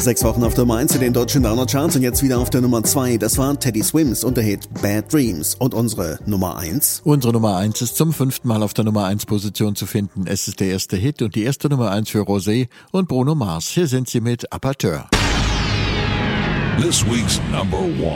6 Wochen auf der Nummer 1 in den deutschen Download-Charts und jetzt wieder auf der Nummer 2. Das war Teddy Swims und der Hit Bad Dreams. Und unsere Nummer 1? Unsere Nummer 1 ist zum 5. Mal auf der Nummer 1 Position zu finden. Es ist der erste Hit und die erste Nummer 1 für Rosé und Bruno Mars. Hier sind sie mit Aperteur. This week's number 1.